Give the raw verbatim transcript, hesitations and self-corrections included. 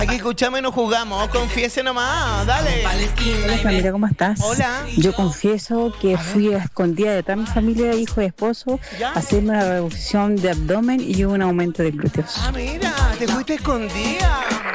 Aquí escuchamos y no jugamos. Confiese nomás, dale. Hola familia, ¿cómo estás? Hola. Yo confieso que fui a escondida de toda mi familia, hijo y esposo, ¿Ya? a hacerme una reducción de abdomen y un aumento de glúteos. Ah, mira, te fuiste escondida.